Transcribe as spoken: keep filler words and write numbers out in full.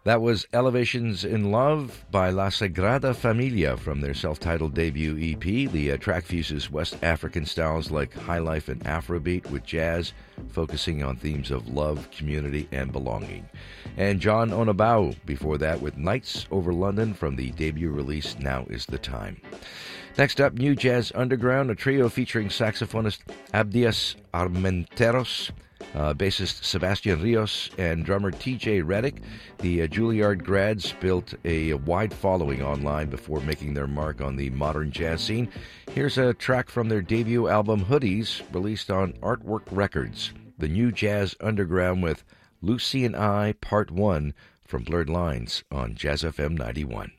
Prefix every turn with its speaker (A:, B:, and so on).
A: That was Elevations in Love by La Sagrada Familia from their self-titled debut E P. The uh, track fuses West African styles like highlife and Afrobeat with jazz, focusing on themes of love, community, and belonging. And John Onabau before that with Nights Over London from the debut release Now Is the Time. Next up, New Jazz Underground, a trio featuring saxophonist Abdias Armenteros, Uh, bassist Sebastian Rios, and drummer T J Reddick. The uh, Juilliard grads built a, a wide following online before making their mark on the modern jazz scene. Here's a track from their debut album Hoodies, released on Artwork Records. The New Jazz Underground with Lucy and I, Part one, from Blurred Lines on Jazz F M ninety-one.